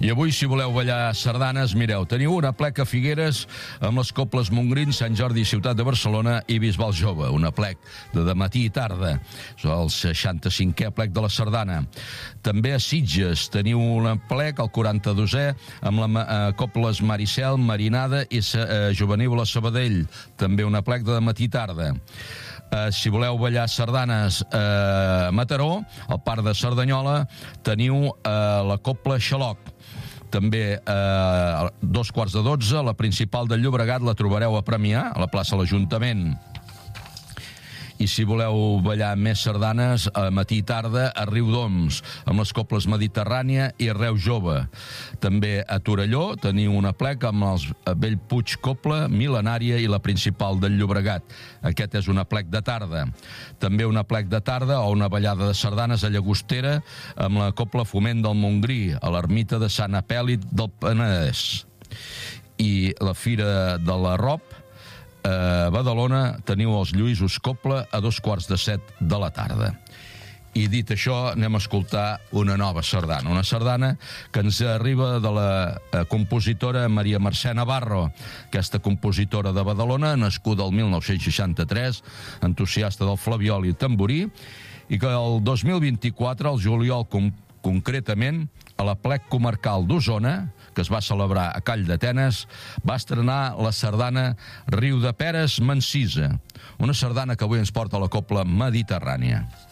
I avui, si voleu ballar sardanes, mireu, teniu un aplec a Figueres amb les Coples Montgrins, Sant Jordi, Ciutat de Barcelona i Bisbal Jove, un aplec de dematí i tarda. És el 65è aplec de la sardana. També a Sitges teniu un aplec, el 42è, amb la Coples Maricel, Marinada i Juvenívola Sabadell, també un aplec de dematí i tarda. Si voleu ballar sardanes a Mataró, al Parc de Cerdanyola, teniu la Copla Xaloc. També a 11:45, la principal del Llobregat la trobareu a Premià, a la plaça de l'Ajuntament. I si voleu ballar més sardanes, a matí i tarda, a Riudoms, amb les Coples Mediterrània i Reus Jove. També a Torelló teniu un aplec amb els Bellpuig Copla, Mil·lenària i la principal del Llobregat. Aquest és un aplec de tarda. També un aplec de tarda o una ballada de sardanes a Llagostera amb la Copla Foment del Montgrí, a l'ermita de Sant Apèl·lit del Penedès. I la Fira de l'Arrop, a Badalona, teniu els Lluïsos Copla a 6:45 de la tarda. I dit això, anem a escoltar una nova sardana. Una sardana que ens arriba de la compositora Maria Mercè Navarro, aquesta compositora de Badalona, nascuda el 1963, entusiasta del flabiol i tamborí, i que el 2024, el juliol concretament, a l'aplec comarcal d'Osona, que es va celebrar a Call d'Atenes, va estrenar la sardana Riudeperes Mancisa, una sardana que avui ens porta a la Copla Mediterrània.